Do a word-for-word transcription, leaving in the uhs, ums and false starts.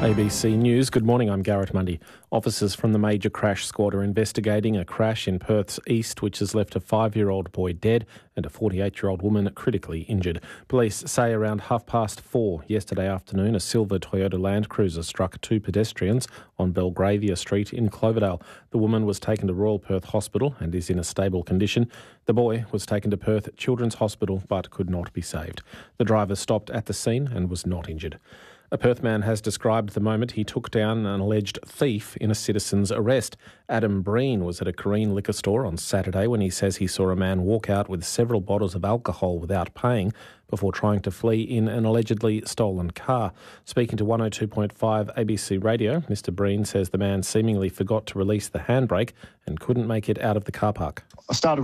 A B C News. Good morning, I'm Garrett Mundy. Officers from the Major Crash Squad are investigating a crash in Perth's east which has left a five-year-old boy dead and a forty-eight-year-old woman critically injured. Police say around half past four yesterday afternoon, a silver Toyota Land Cruiser struck two pedestrians on Belgravia Street in Cloverdale. The woman was taken to Royal Perth Hospital and is in a stable condition. The boy was taken to Perth Children's Hospital but could not be saved. The driver stopped at the scene and was not injured. A Perth man has described the moment he took down an alleged thief in a citizen's arrest. Adam Breen was at a Careen liquor store on Saturday when he says he saw a man walk out with several bottles of alcohol without paying before trying to flee in an allegedly stolen car. Speaking to one oh two point five A B C Radio, Mister Breen says the man seemingly forgot to release the handbrake and couldn't make it out of the car park. I started